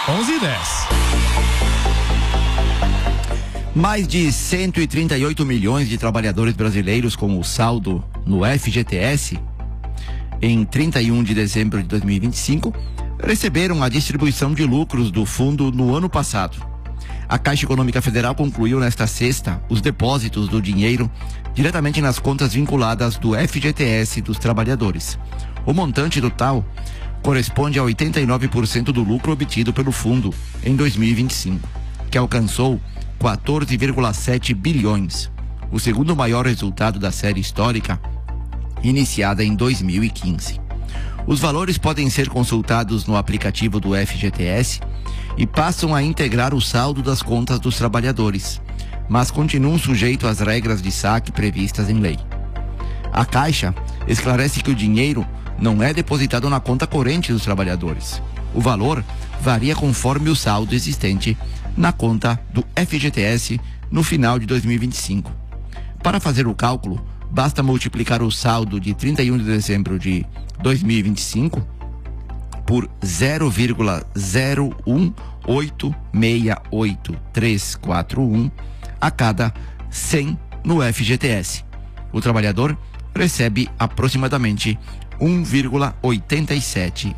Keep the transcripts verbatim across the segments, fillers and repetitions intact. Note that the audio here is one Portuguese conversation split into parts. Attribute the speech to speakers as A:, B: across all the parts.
A: onze e dez.
B: Mais de cento e trinta e oito milhões de trabalhadores brasileiros com o saldo no F G T S em trinta e um de dezembro de dois mil e vinte e cinco receberam a distribuição de lucros do fundo no ano passado. A Caixa Econômica Federal concluiu nesta sexta os depósitos do dinheiro diretamente nas contas vinculadas do F G T S dos trabalhadores. O montante total corresponde a oitenta e nove por cento do lucro obtido pelo fundo em dois mil e vinte e cinco, que alcançou quatorze vírgula sete bilhões, o segundo maior resultado da série histórica, iniciada em dois mil e quinze. Os valores podem ser consultados no aplicativo do F G T S e passam a integrar o saldo das contas dos trabalhadores, mas continuam sujeitos às regras de saque previstas em lei. A Caixa esclarece que o dinheiro não é depositado na conta corrente dos trabalhadores. O valor varia conforme o saldo existente na conta do F G T S no final de dois mil e vinte e cinco. Para fazer o cálculo, basta multiplicar o saldo de trinta e um de dezembro de dois mil e vinte e cinco por zero vírgula zero um oito seis oito três quatro um a cada cem no F G T S. O trabalhador recebe aproximadamente um vírgula oitenta e sete.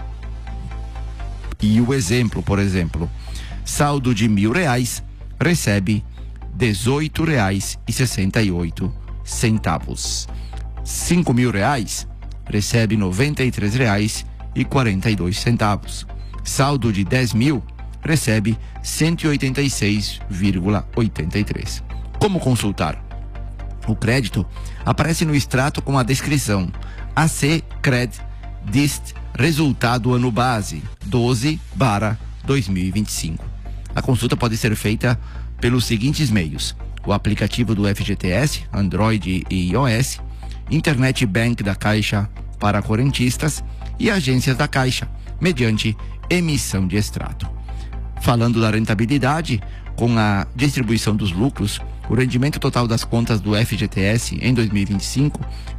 B: E o exemplo, por exemplo, saldo de mil reais recebe dezoito reais e sessenta e oito centavos. Cinco mil reais recebe noventa e três reais e quarenta e dois centavos. Saldo de dez mil recebe cento e oitenta e seis vírgula oitenta e três. Como consultar? O crédito aparece no extrato com a descrição: A C Cred Dist resultado ano base doze barra dois mil e vinte e cinco. A consulta pode ser feita pelos seguintes meios: o aplicativo do F G T S, Android e iOS, Internet Bank da Caixa para correntistas e agências da Caixa, mediante emissão de extrato. Falando da rentabilidade, com a distribuição dos lucros, o rendimento total das contas do F G T S em dois mil e vinte e cinco